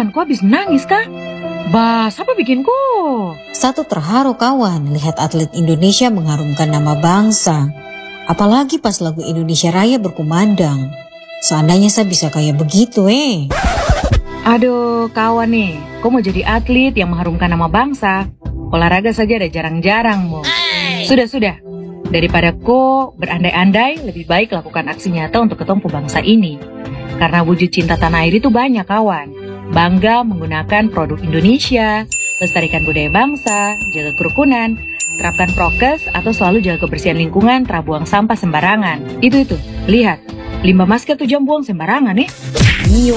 kawan, kau habis menangis kah? Bas, apa bikin kau? Satu terharu kawan lihat atlet Indonesia mengharumkan nama bangsa. Apalagi pas lagu Indonesia Raya berkumandang. Seandainya saya bisa kayak begitu Aduh kawan nih, kau mau jadi atlet yang mengharumkan nama bangsa? Olahraga saja ada jarang-jarang Mo. Sudah. Daripada kau berandai-andai, lebih baik lakukan aksi nyata untuk ketompo bangsa ini. Karena wujud cinta tanah air itu banyak kawan. Bangga menggunakan produk Indonesia, lestarikan budaya bangsa, jaga kerukunan, terapkan prokes atau selalu jaga kebersihan lingkungan, buang sampah sembarangan. Itu, lihat, limbah masker tuh jangan buang sembarangan Iyo.